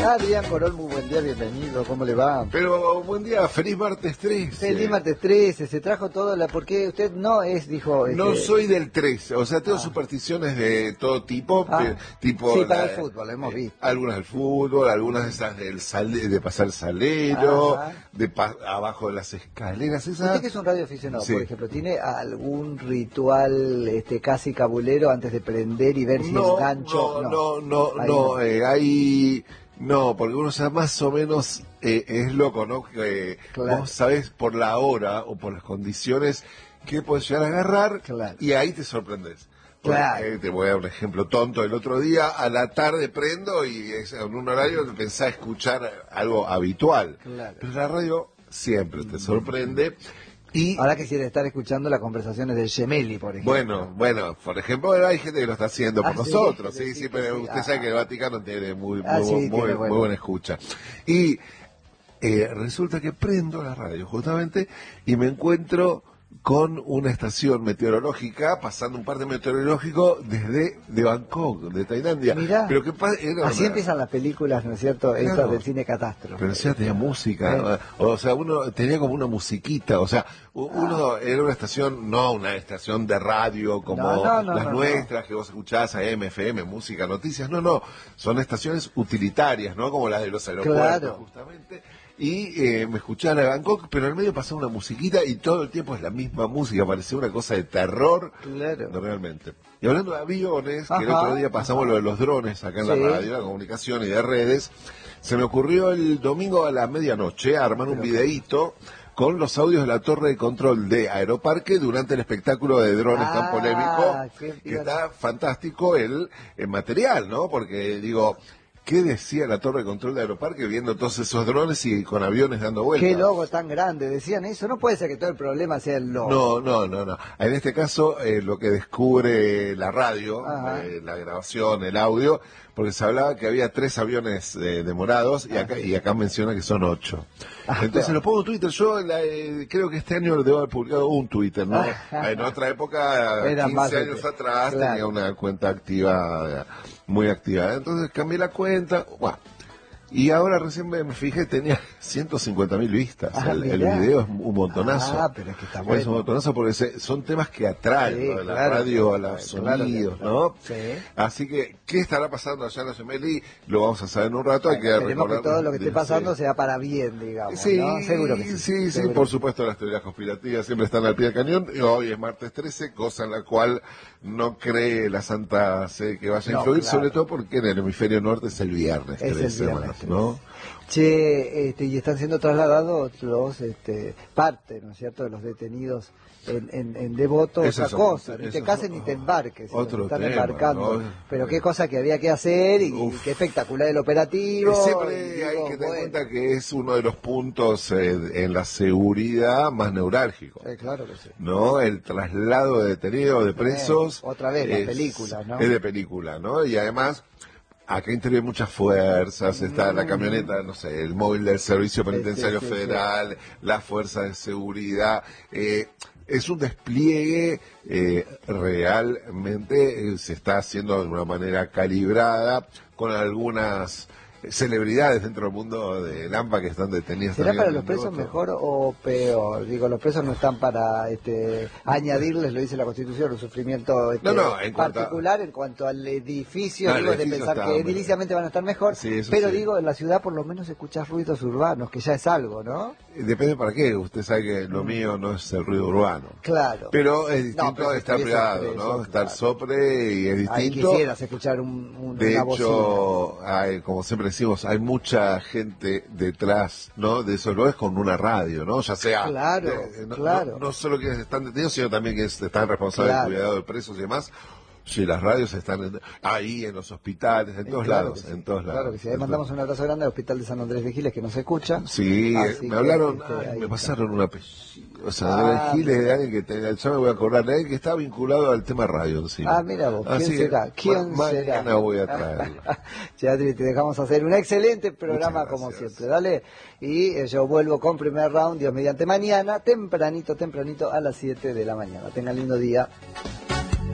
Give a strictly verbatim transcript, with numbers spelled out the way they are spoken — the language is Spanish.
Adrián Corol, muy buen día, bienvenido, ¿cómo le va? Pero buen día, feliz martes trece. Feliz martes trece, se trajo todo, la porque usted no es, dijo... No este... soy del trece, o sea, tengo ah. supersticiones de todo tipo, ah. pero, tipo... Sí, para la, el fútbol, lo hemos visto. Eh, algunas del fútbol, algunas de esas del sale, de pasar salero, Ajá. de pa abajo de las escaleras, esas... Usted que es un radioaficionado, sí. por ejemplo, ¿tiene algún ritual este, casi cabulero antes de prender y ver si no, engancho? No, no, no, no, Ahí no, no. Eh, hay... No, porque uno ya más o menos eh, es loco, ¿no? Que claro. Vos sabés por la hora o por las condiciones que puedes llegar a agarrar claro. y ahí te sorprendes. Claro. Eh, te voy a dar un ejemplo tonto. El otro día a la tarde prendo y es en un horario que pensaba escuchar algo habitual. Claro. Pero la radio siempre te sorprende. Y ahora quisiera estar escuchando las conversaciones del Gemelli, por ejemplo. Bueno, bueno, por ejemplo, hay gente que lo está haciendo por ah, nosotros, sí, sí, sí, sí, pero sí. usted Ah, sabe que el Vaticano tiene muy, ah, muy, sí, muy, tiene muy bueno. buena escucha. Y eh, resulta que prendo la radio justamente y me encuentro con una estación meteorológica pasando un parte meteorológico desde de Bangkok, de Tailandia. Mirá, pero que era así una... empiezan las películas, ¿no es cierto? Claro. Estas del cine catástrofe. Pero ya tenía música, ¿eh? O sea, uno tenía como una musiquita, o sea, uno ah. era una estación, no una estación de radio como no, no, no, las no, nuestras, no. que vos escuchás a M F M, música, noticias, no, no, son estaciones utilitarias, ¿no? Como las de los aeropuertos, claro. justamente. Y eh, me escuchaban a Bangkok, pero en el medio pasaba una musiquita y todo el tiempo es la misma música, parecía una cosa de terror, claro. no, realmente. Y hablando de aviones, ajá, que el otro día pasamos ajá. lo de los drones acá en sí. la radio, la comunicación y de redes, se me ocurrió el domingo a la medianoche armar un videíto con los audios de la torre de control de Aeroparque durante el espectáculo de drones ah, tan polémico, que está fantástico el, el material, ¿no? Porque digo... ¿Qué decía la torre de control de Aeroparque viendo todos esos drones y con aviones dando vueltas? ¿Qué logo tan grande? Decían eso. No puede ser que todo el problema sea el logo. No, no, no, no. En este caso, eh, lo que descubre la radio, eh, la grabación, el audio, porque se hablaba que había tres aviones eh, demorados y acá, y acá menciona que son ocho. Ah, entonces claro. Lo pongo en Twitter. Yo la, eh, creo que este año debo haber publicado un Twitter, ¿no? Ah, en otra época, Era quince años atrás, claro. tenía una cuenta activa, muy activa. Entonces cambié la cuenta. Bueno, y ahora recién me, me fijé, tenía ciento cincuenta mil vistas. Ah, el, el video es un montonazo. Ah, pero es que está bueno. Es un montonazo porque se, son temas que atraen, sí, ¿no? De la claro, radio claro, a los claro, sonidos, claro, ¿no? Sí. Así que, ¿qué estará pasando allá en los Gemelli? Lo vamos a saber en un rato. Bueno, hay que esperemos recordar que todo lo que esté pasando sí. sea para bien, digamos, sí, ¿no? Seguro que sí. Sí, seguro sí, por supuesto las teorías conspirativas siempre están al pie del cañón. Y hoy es martes trece, cosa en la cual no cree la Santa Sede que vaya a influir, no, claro. sobre todo porque en el hemisferio norte es el viernes es trece, el viernes más, ¿no? Che, este, y están siendo trasladados los, este, parte, ¿no es cierto?, de los detenidos en, en, en Devoto, otra cosa, ni te cases ni te embarques, otro están tema, embarcando, ¿no? Pero qué cosa que había que hacer y Uf. Qué espectacular el operativo. Siempre y, hay digo, que tener en cuenta que es uno de los puntos eh, en la seguridad más neurálgicos. Eh, claro que sí. ¿No? El traslado de detenidos, de presos. Eh, otra vez, es, la película, ¿no? Es de película, ¿no? Y además... Acá intervienen muchas fuerzas, está la camioneta, no sé, el móvil del Servicio Penitenciario sí, sí, Federal, sí. la fuerza de seguridad. Eh, es un despliegue eh, realmente, eh, se está haciendo de una manera calibrada, con algunas celebridades dentro del mundo de Lampa que están detenidas. ¿Será para los presos mejor o peor? Digo, los presos no están para este, añadirles, lo dice la Constitución, un sufrimiento este, no, no, en particular a... en cuanto al edificio, no, digo, de pensar está, que ediliciamente van a estar mejor, sí, pero sí. digo, en la ciudad por lo menos escuchás ruidos urbanos, que ya es algo, ¿no? Depende para qué, usted sabe que lo mío no es el ruido urbano. Claro. Pero es distinto no, pero estar privado, ¿no? Claro. Estar sopre y es distinto. Ahí quisieras escuchar un, un, de una hecho, hay, como siempre decimos, hay mucha gente detrás, ¿no? De esos lugares con una radio, ¿no? Ya sea... Claro, de, no, claro. No, no solo quienes están detenidos, sino también quienes están responsables claro. del cuidado de presos y demás. Sí, las radios están en, ahí, en los hospitales, en todos claro lados, sí, en todos claro lados. Claro que sí, ahí mandamos un abrazo grande al Hospital de San Andrés de Giles, que nos escucha. Sí, Así me hablaron, que, este, ay, me pasaron un apellido, o sea, ah, Andrés Giles, de alguien que te, ya me voy a acordar, de alguien que está vinculado al tema radio encima. Ah, mira vos, ¿quién Así será? ¿Quién ma será? Mañana voy a traerlo. Adri, te dejamos hacer un excelente programa como siempre, dale. Y eh, yo vuelvo con primer round, Dios mediante mañana, tempranito, tempranito, a las siete de la mañana. Tengan lindo día.